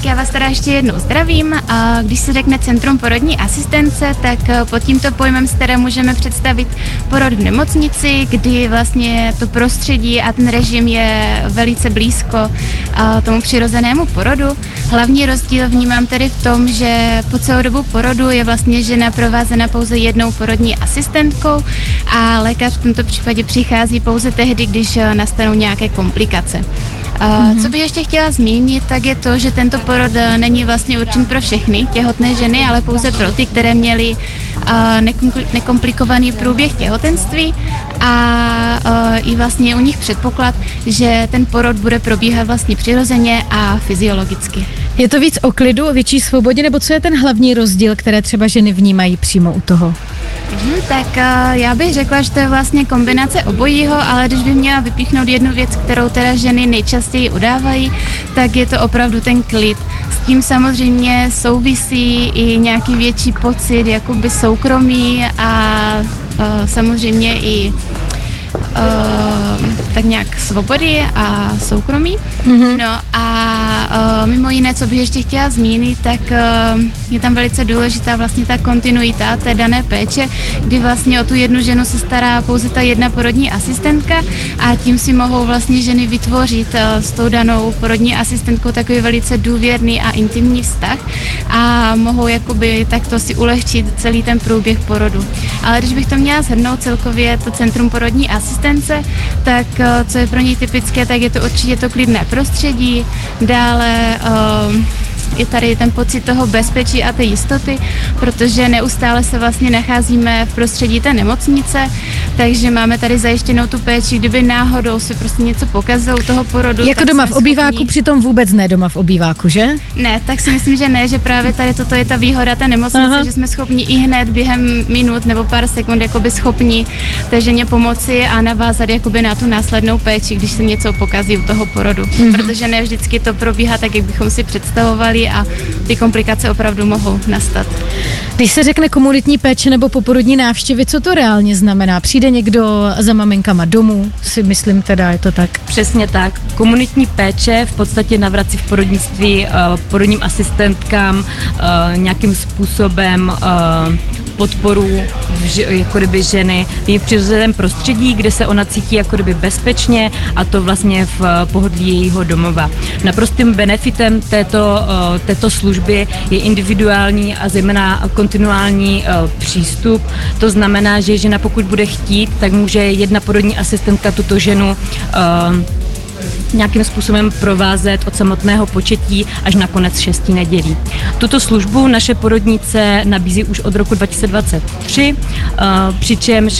Tak já vás teda ještě jednou zdravím. A když se řekne Centrum porodní asistence, tak pod tímto pojmem se teda můžeme představit porod v nemocnici, kdy vlastně to prostředí a ten režim je velice blízko tomu přirozenému porodu. Hlavní rozdíl vnímám tedy v tom, že po celou dobu porodu je vlastně žena provázena pouze jednou porodní asistentkou a lékař v tomto případě přichází pouze tehdy, když nastanou nějaké komplikace. Co bych ještě chtěla zmínit, tak je to, že tento porod není vlastně určen pro všechny těhotné ženy, ale pouze pro ty, které měly nekomplikovaný průběh těhotenství a i vlastně u nich předpoklad, že ten porod bude probíhat vlastně přirozeně a fyziologicky. Je to víc o klidu, o větší svobodě, nebo co je ten hlavní rozdíl, které třeba ženy vnímají přímo u toho? Tak já bych řekla, že to je vlastně kombinace obojího, ale když bych měla vypíchnout jednu věc, kterou teda ženy nejčastěji udávají, tak je to opravdu ten klid. S tím samozřejmě souvisí i nějaký větší pocit jakoby soukromí a samozřejmě i tak nějak svobody a soukromí. No a mimo jiné, co bych ještě chtěla zmínit, tak je tam velice důležitá vlastně ta kontinuita té dané péče, kdy vlastně o tu jednu ženu se stará pouze ta jedna porodní asistentka a tím si mohou vlastně ženy vytvořit s tou danou porodní asistentkou takový velice důvěrný a intimní vztah a mohou jakoby takto si ulehčit celý ten průběh porodu. Ale když bych to měla shrnout celkově to Centrum porodní asistence, tak co je pro něj typické, tak je to určitě to klidné prostředí, dále je tady ten pocit toho bezpečí a té jistoty, protože neustále se vlastně nacházíme v prostředí té nemocnice, takže máme tady zajištěnou tu péči, kdyby náhodou se prostě něco pokazilo u toho porodu. Jako doma v obýváku, přitom vůbec ne doma v obýváku, že? Ne, tak si myslím, že ne, že právě tady toto je ta výhoda té nemocnice, že jsme schopni i hned během minut nebo pár sekund jakoby schopni té ženě pomoci a navázat jakoby na tu následnou péči, když se něco pokazí u toho porodu, protože ne vždycky to probíhá tak, jak bychom si představovali a ty komplikace opravdu mohou nastat. Když se řekne komunitní péče nebo poporodní návštěvy, co to reálně znamená? Přijde někdo za maminkama domů, si myslím teda, je to tak? Přesně tak. Komunitní péče v podstatě navrací v porodnictví porodním asistentkám nějakým způsobem podporu jako kdyby ženy v přirozeném prostředí, kde se ona cítí jako kdyby bezpečně a to vlastně v pohodlí jejího domova. Naprostým benefitem této služby je individuální a zejména kontinuální přístup. To znamená, že žena pokud bude chtít, tak může jedna porodní asistentka tuto ženu nějakým způsobem provázet od samotného početí až na konec 6 nedělí. Tuto službu naše porodnice nabízí už od roku 2023, přičemž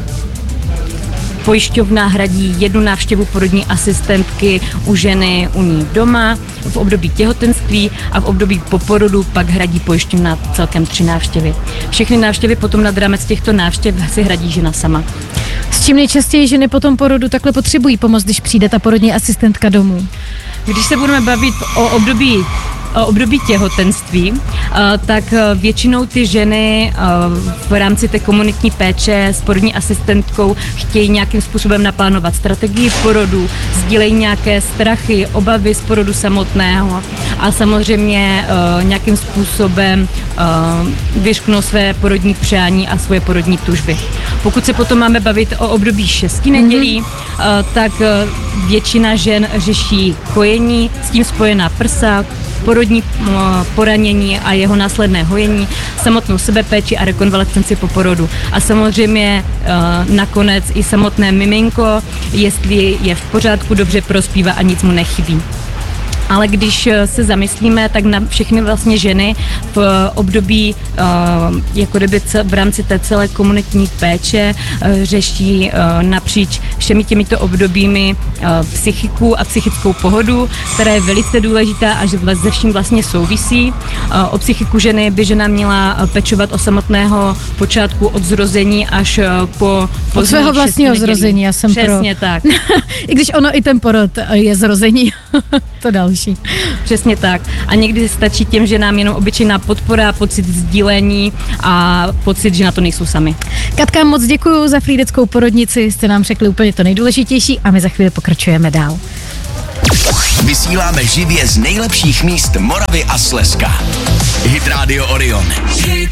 pojišťovna hradí jednu návštěvu porodní asistentky u ženy u ní doma v období těhotenství a v období po porodu pak hradí pojišťovna celkem 3 návštěvy. Všechny návštěvy potom nad rámec těchto návštěv si hradí žena sama. S čím nejčastěji ženy po tom porodu takhle potřebují pomoc, když přijde ta porodní asistentka domů? Když se budeme bavit o období těhotenství, tak většinou ty ženy v rámci té komunitní péče s porodní asistentkou chtějí nějakým způsobem naplánovat strategii porodu, sdílejí nějaké strachy, obavy z porodu samotného a samozřejmě nějakým způsobem vyřknou své porodní přání a svoje porodní tužby. Pokud se potom máme bavit o období 6 nedělí, tak většina žen řeší kojení, s tím spojená prsa, porodní poranění a jeho následné hojení, samotnou sebepéči a rekonvalescenci po porodu. A samozřejmě nakonec i samotné miminko, jestli je v pořádku, dobře prospívá a nic mu nechybí. Ale když se zamyslíme, tak na všechny vlastně ženy v období, jako kdyby v rámci té celé komunitní péče řeší napříč všemi těmito obdobími psychiku a psychickou pohodu, která je velice důležitá a že se vším vlastně souvisí. O psychiku ženy by žena měla pečovat od samotného počátku od zrození až po od svého vlastního zrození, já jsem přesně tak. I když ono i ten porod je zrození, to další. Přesně tak. A někdy stačí těm ženám jenom obyčejná podpora, pocit sdílení a pocit, že na to nejsou sami. Katka, moc děkuju za Frýdeckou porodnici, jste nám řekli úplně to nejdůležitější a my za chvíli pokračujeme dál. Vysíláme živě z nejlepších míst Moravy a Slezska. Hit Radio Orion.